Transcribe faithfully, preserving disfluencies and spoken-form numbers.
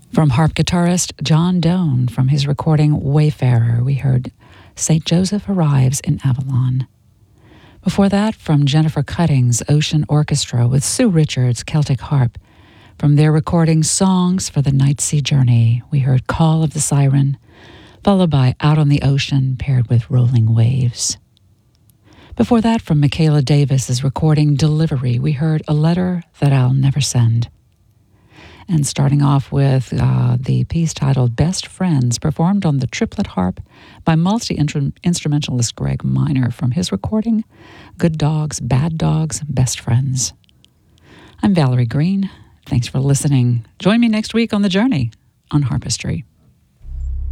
From harp guitarist John Doan from his recording Wayfarer, we heard Saint Joseph Arrives in Avalon. Before that, from Jennifer Cutting's Ocean Orchestra with Sue Richards' Celtic harp. From their recording Songs for the Night Sea Journey, we heard Call of the Siren, followed by Out on the Ocean paired with Rolling Waves. Before that, from Michaela Davis's recording Delivery, we heard A Letter That I'll Never Send. And starting off with uh, the piece titled Best Friends, performed on the triplet harp by multi-instrumentalist Greg Miner from his recording Good Dogs, Bad Dogs, Best Friends. I'm Valerie Green. Thanks for listening. Join me next week on The Journey on Harpistry.